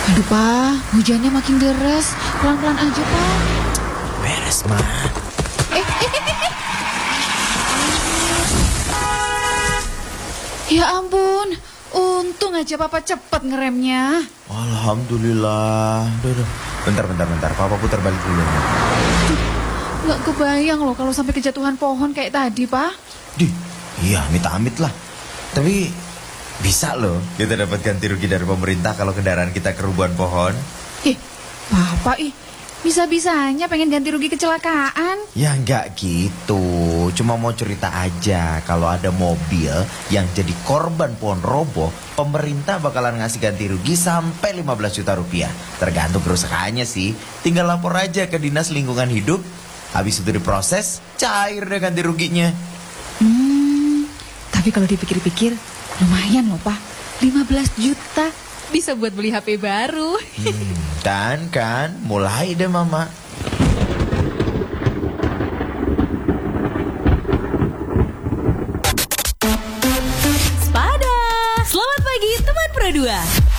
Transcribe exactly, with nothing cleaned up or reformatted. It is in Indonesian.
Aduh Pak, hujannya makin deras. Pelan-pelan aja Pak. Beres mah. Eh, eh, eh, eh, eh. Ya ampun, untung aja Papa cepet ngeremnya. Alhamdulillah. Duh, duh. Bentar, bentar, bentar. Papa putar balik dulu. Gak kebayang loh kalau sampai kejatuhan pohon kayak tadi Pak. Dih, iya amit-amit lah. Tapi bisa loh kita dapat ganti rugi dari pemerintah kalau kendaraan kita kerubuhan pohon. Eh, Papa ih, bisa-bisanya pengen ganti rugi kecelakaan. Ya enggak gitu. Cuma mau cerita aja kalau ada mobil yang jadi korban pohon roboh, pemerintah bakalan ngasih ganti rugi sampai lima belas juta rupiah. Tergantung kerusakannya sih. Tinggal lapor aja ke Dinas Lingkungan Hidup. Habis itu diproses, cair deh ganti ruginya. Hmm, tapi kalau dipikir-pikir lumayan loh Pak. lima belas juta bisa buat beli H P baru. Hmm, dan kan mulai deh Mama. Spada. Selamat pagi teman Pro dua.